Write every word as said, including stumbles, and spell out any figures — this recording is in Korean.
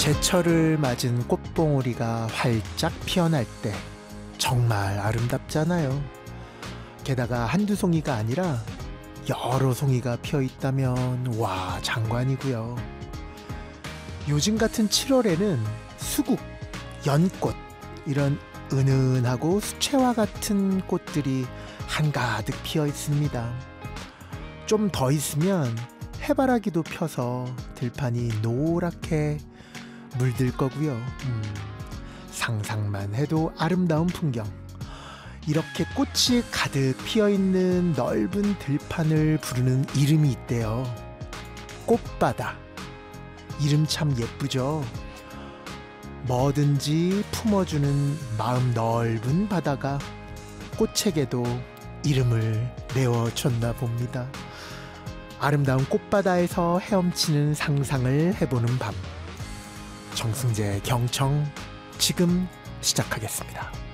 제철을 맞은 꽃봉오리가 활짝 피어날 때 정말 아름답잖아요. 게다가 한두 송이가 아니라 여러 송이가 피어 있다면 와, 장관이고요. 요즘 같은 칠월에는 수국, 연꽃, 이런 은은하고 수채화 같은 꽃들이 한가득 피어 있습니다. 좀 더 있으면 해바라기도 펴서 들판이 노랗게 물들 거고요. 음, 상상만 해도 아름다운 풍경. 이렇게 꽃이 가득 피어있는 넓은 들판을 부르는 이름이 있대요. 꽃바다. 이름 참 예쁘죠? 뭐든지 품어주는 마음 넓은 바다가 꽃에게도 이름을 내어줬나 봅니다. 아름다운 꽃바다에서 헤엄치는 상상을 해보는 밤. 정승재 경청 지금 시작하겠습니다.